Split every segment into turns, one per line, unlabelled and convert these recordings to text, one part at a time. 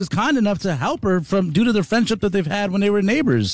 was kind enough to help her due to their friendship that they've had when they were neighbors.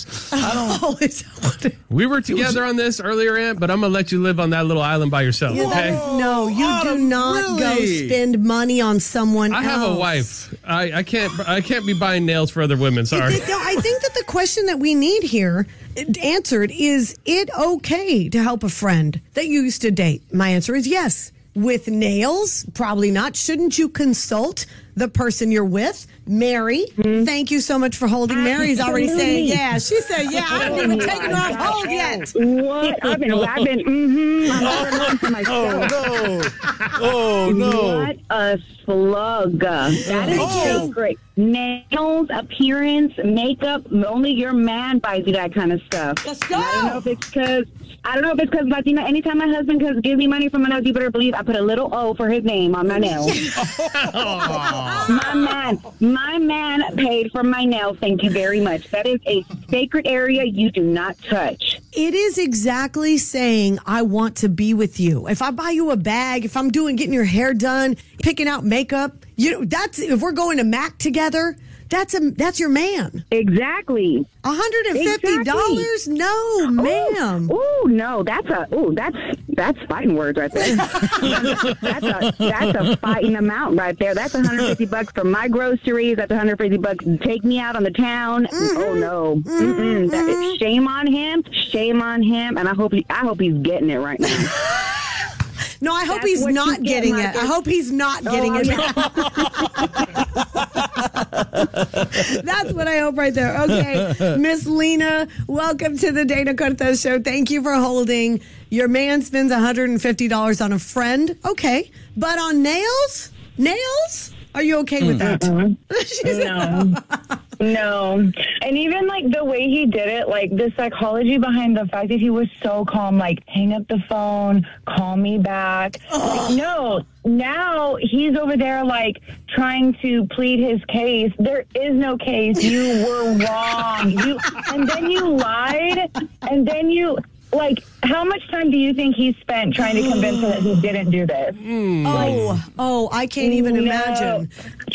We were together on this earlier, Aunt, but I'm going to let you live on that little island by yourself, okay?
No, you do not go spend money on someone else.
I have a wife. I can't be buying nails for other women, sorry.
I think that the question that we need here answered, is it okay to help a friend that you used to date? My answer is yes. With nails, probably not. Shouldn't you consult the person you're with? Mary, thank you so much for holding. Mary's already saying, yeah. She said, yeah, I haven't even taken her off hold yet.
What? I've been, I'm ordering for myself.
Oh, no.
What a slug. That is so great. Nails, appearance, makeup, only your man buys you that kind of stuff.
Let's go.
I don't know if it's because Latina, anytime my husband gives me money for my nails, you better believe I put a little O for his name on my nails. My man paid for my nails. Thank you very much. That is a sacred area you do not touch.
It is exactly saying, I want to be with you. If I buy you a bag, if I'm getting your hair done, picking out makeup, that's, if we're going to Mac together, that's your man.
Exactly.
$150? No, ma'am.
Oh, no, that's fighting words right there. that's a fighting amount right there. That's $150 for my groceries. That's $150 to take me out on the town. Oh no. Shame on him. Shame on him. And I hope he's getting it right now.
No, I hope he's not getting it. I hope he's not getting it. That's what I hope right there. Okay, Miss Lena, welcome to the Dana Cortez Show. Thank you for holding. Your man spends $150 on a friend. Okay, but on nails? Are you okay with that?
No. And even like the way he did it, like the psychology behind the fact that he was so calm, like hang up the phone, call me back. Like, no, now he's over there like trying to plead his case. There is no case. You were wrong. And then you lied. And then you... Like, how much time do you think he spent trying to convince her that he didn't do this?
I can't even imagine.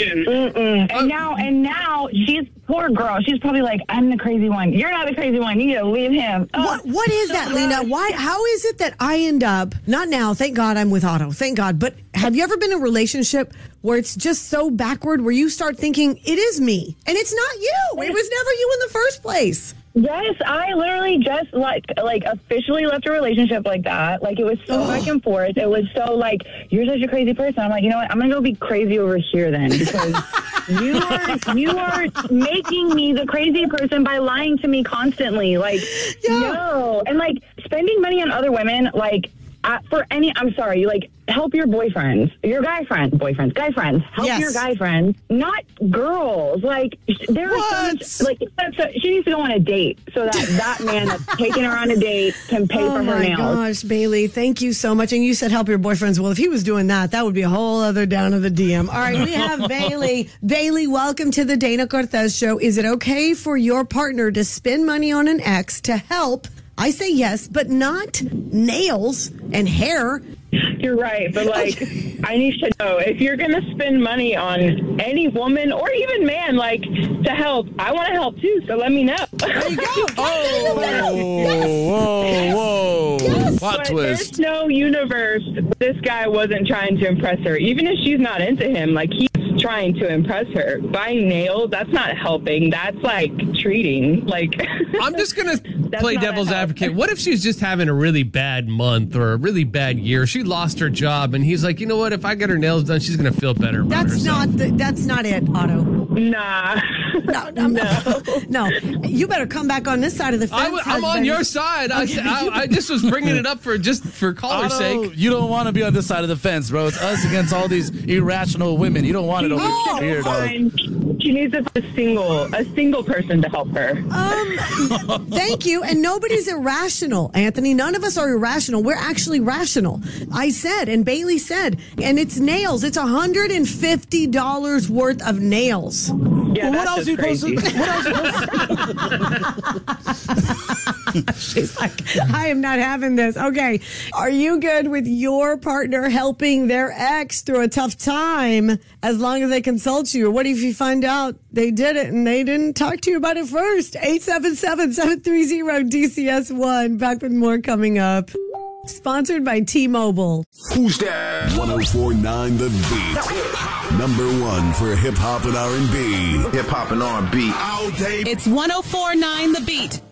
And now she's poor girl. She's probably like, I'm the crazy one. You're not the crazy one. You need to leave him.
What is that, Lena? How is it that I end up, not now, thank God I'm with Otto, thank God, but have you ever been in a relationship where it's just so backward where you start thinking, it is me, and it's not you. It was never you in the first place.
Yes, I literally just like officially left a relationship like that. Like it was so back and forth. It was so like, you're such a crazy person. I'm like, you know what? I'm gonna go be crazy over here then, because you are making me the crazy person by lying to me constantly. Like, no, and like spending money on other women, like. I'm sorry, like, help your boyfriends, your guy friends, help your guy friends, not girls. Like, there are so much, like, she needs to go on a date so that man that's taking her on a date can pay for her nails.
Oh my gosh, Bailey, thank you so much. And you said help your boyfriends. Well, if he was doing that would be a whole other down of the DM. All right, we have Bailey. Bailey, welcome to the Dana Cortez Show. Is it okay for your partner to spend money on an ex to help? I say yes, but not nails and hair.
You're right, but like, I need to know, if you're going to spend money on any woman or even man, like, to help, I want to help too, so let me know.
There you go.
Whoa.
Yes.
Plot twist.
There's no universe this guy wasn't trying to impress her. Even if she's not into him, like, he's trying to impress her. Buying nails, that's not helping. That's like treating. Like,
I'm just going to play devil's advocate. What if she's just having a really bad month or a really bad year? She lost her job, and he's like, you know what? If I get her nails done, she's going to feel better about herself.
That's not it, Otto.
Nah.
No. You better come back on this side of the fence.
I'm on your side. Okay. I just was bringing it up for caller's sake.
You don't want to be on this side of the fence, bro. It's us against all these irrational women. You don't want it over here, dog.
She needs a single person to help her.
Thank you. And nobody's irrational, Anthony. None of us are irrational. We're actually rational. I said, and Bailey said, and it's nails. It's $150 worth of nails.
Yeah,
what else are you supposed to?
She's like, I am not having this. Okay. Are you good with your partner helping their ex through a tough time as long as they consult you? Or what if you find out they did it and they didn't talk to you about it first? 877-730-DCS1. Back with more coming up. Sponsored by T-Mobile.
Who's that? 104.9 The Beat. Number one for hip hop and R&B.
Hip hop and R&B.
All day.
It's 104.9 The Beat.